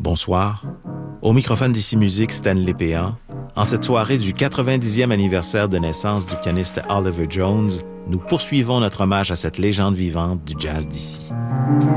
Bonsoir. Au microphone d'Ici Musique, Stanley Péan. En cette soirée du 90e anniversaire de naissance du pianiste Oliver Jones, nous poursuivons notre hommage à cette légende vivante du jazz d'ici.